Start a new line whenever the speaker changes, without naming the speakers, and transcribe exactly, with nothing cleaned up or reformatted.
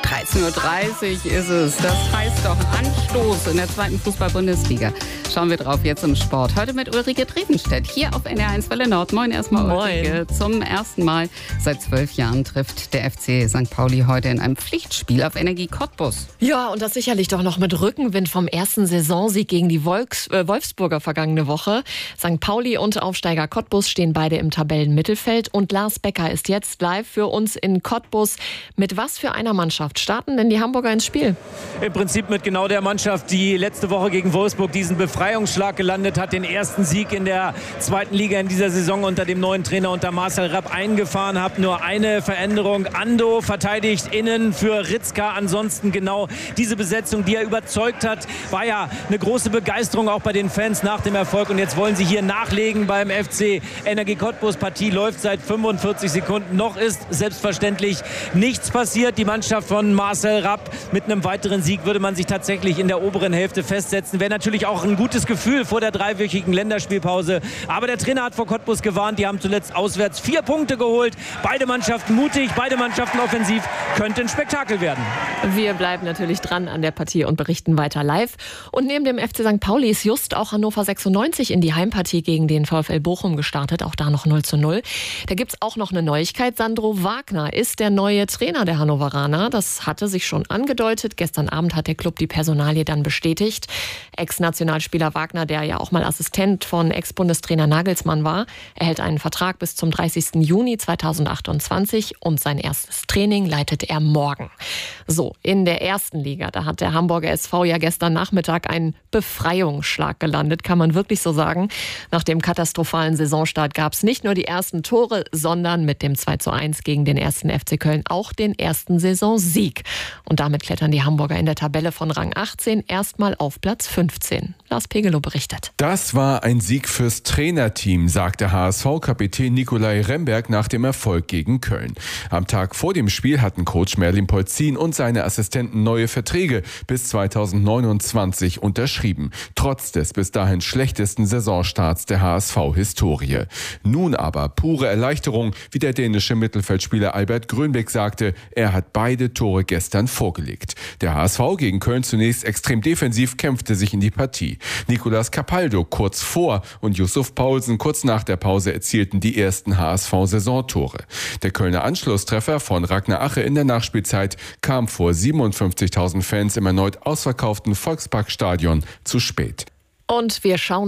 dreizehn Uhr dreißig ist es. Das heißt doch Anstoß in der zweiten Fußball-Bundesliga. Schauen wir drauf jetzt im Sport. Heute mit Ulrike Drevenstedt hier auf N R eins Welle Nord. Moin erstmal Ulrike. Zum ersten Mal seit zwölf Jahren trifft der F C Sankt Pauli heute in einem Pflichtspiel auf Energie Cottbus.
Ja, und das sicherlich doch noch mit Rückenwind vom ersten Saisonsieg gegen die Wolfs- äh, Wolfsburger vergangene Woche. Sankt Pauli und Aufsteiger Cottbus stehen beide im Tabellenmittelfeld. Und Lars Becker ist jetzt live für uns in Cottbus. Mit was für einer Mannschaft starten denn die Hamburger ins Spiel?
Im Prinzip mit genau der Mannschaft, die letzte Woche gegen Wolfsburg diesen Befreiungsschlag gelandet hat, den ersten Sieg in der zweiten Liga in dieser Saison unter dem neuen Trainer, unter Marcel Rapp, eingefahren hat. Nur eine Veränderung. Ando verteidigt innen für Ritzka. Ansonsten genau diese Besetzung, die er überzeugt hat, war ja eine große Begeisterung auch bei den Fans nach dem Erfolg. Und jetzt wollen sie hier nachlegen beim F C Energie Cottbus. Partie läuft seit fünfundvierzig Sekunden. Noch ist selbstverständlich nichts passiert. Die Mannschaft von Marcel Rapp mit einem weiteren Sieg würde man sich tatsächlich in der oberen Hälfte festsetzen. Wäre natürlich auch ein gutes Gefühl vor der dreiwöchigen Länderspielpause. Aber der Trainer hat vor Cottbus gewarnt. Die haben zuletzt auswärts vier Punkte geholt. Beide Mannschaften mutig, beide Mannschaften offensiv. Könnte ein Spektakel werden.
Wir bleiben natürlich dran an der Partie und berichten weiter live. Und neben dem F C Sankt Pauli ist just auch Hannover sechsundneunzig in die Heimpartie gegen den VfL Bochum gestartet. Auch da noch null zu null. Da gibt es auch noch eine Neuigkeit. Sandro Wagner ist der neue Trainer der Hannoveraner. Das hatte sich schon angedeutet. Gestern Abend hat der Club die Personalie dann bestätigt. Ex-Nationalspieler Wagner, der ja auch mal Assistent von Ex-Bundestrainer Nagelsmann war, erhält einen Vertrag bis zum dreißigsten Juni zweitausendachtundzwanzig und sein erstes Training leitet er morgen. So, in der ersten Liga, da hat der Hamburger S V ja gestern Nachmittag einen Befreiungsschlag gelandet, kann man wirklich so sagen. Nach dem katastrophalen Saisonstart gab es nicht nur die ersten Tore, sondern mit dem zwei zu eins gegen den ersten F C Köln auch den ersten Saisonsieg. Und damit klettern die Hamburger in der Tabelle von Rang achtzehn erstmal auf Platz fünfzehn. Lars Pegelow berichtet.
Das war ein Sieg fürs Trainerteam, sagte H S V-Kapitän Nikolai Remberg nach dem Erfolg gegen Köln. Am Tag vor dem Spiel hatten Coach Merlin Polzin und seine Assistenten neue Verträge bis zweitausendneunundzwanzig unterschrieben, trotz des bis dahin schlechtesten Saisonstarts der H S V-Historie. Nun aber pure Erleichterung, wie der dänische Mittelfeldspieler Albert Grönbeck sagte, er hat beide Tore gestern vorgelegt. Der H S V gegen Köln zunächst extrem defensiv kämpfte sich in die Partie. Nicolas Capaldo kurz vor und Yusuf Paulsen kurz nach der Pause erzielten die ersten H S V-Saisontore. Der Kölner Anschlusstreffer von Ragnar Ache in der Nachspielzeit kam vor siebenundfünfzigtausend Fans im erneut ausverkauften Volksparkstadion zu spät.
Und wir schauen